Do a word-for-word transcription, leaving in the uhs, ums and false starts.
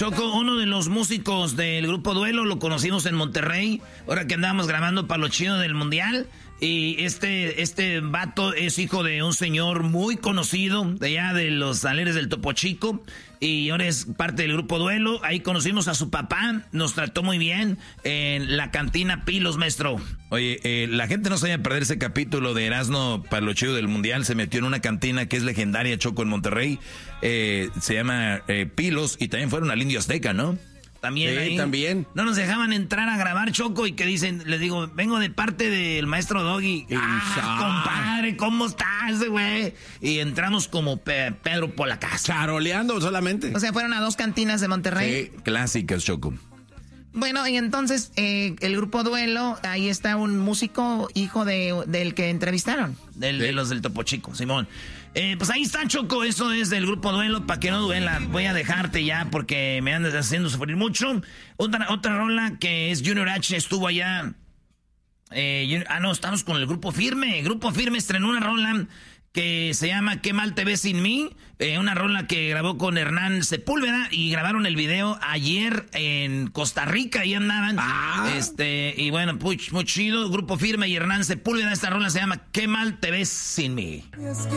Choco, uno de los músicos del grupo Duelo lo conocimos en Monterrey, ahora que andábamos grabando para lo chido del Mundial. Y este, este vato es hijo de un señor muy conocido de allá de los aleres del Topo Chico. Y ahora es parte del grupo Duelo. Ahí conocimos a su papá, nos trató muy bien en la cantina Pilos, maestro. Oye, eh, la gente no se vaya a perder ese capítulo de Erasmo para lo chido del Mundial. Se metió en una cantina que es legendaria, Choco, en Monterrey. Eh, se llama eh, Pilos y también fueron al Indio Azteca, ¿no? También, sí, ahí también. No nos dejaban entrar a grabar, Choco, y que dicen, les digo, vengo de parte del maestro Doggy. Ah, compadre, ¿cómo estás, güey? Y entramos como Pe- Pedro por la casa. Charoleando solamente. O sea, fueron a dos cantinas de Monterrey. Sí, clásicas, Choco. Bueno, y entonces eh, el grupo Duelo, ahí está un músico hijo de, del que entrevistaron. Del, de los del Topo Chico, Simón. Eh, pues ahí está, Choco, eso es del grupo Duelo, para que no duela. Voy a dejarte ya porque me andas haciendo sufrir mucho. Otra, otra rola que es Junior H, estuvo allá. Eh, ah, no, estamos con el Grupo Firme. Grupo Firme estrenó una rola que se llama ¿Qué mal te ves sin mí? Eh, una rola que grabó con Hernán Sepúlveda y grabaron el video ayer en Costa Rica, ahí andaban. Ah. Este, y bueno, muy, muy chido, Grupo Firme y Hernán Sepúlveda. Esta rola se llama ¿Qué mal te ves sin mí?